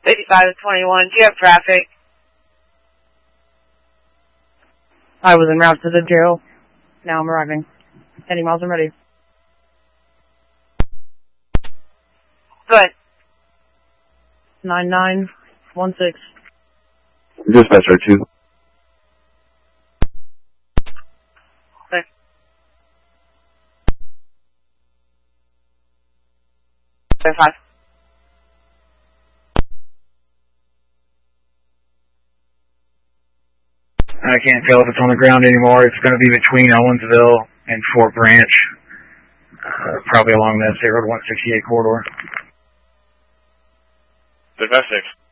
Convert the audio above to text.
5521, do you have traffic? I was en route to the jail. Now I'm arriving. Any miles are ready. Good. 9916. Dispatcher 2. Good. Five. I can't tell if it's on the ground anymore. It's going to be between Owensville and Fort Branch, probably along the State Road 168 corridor. Dispatch 6.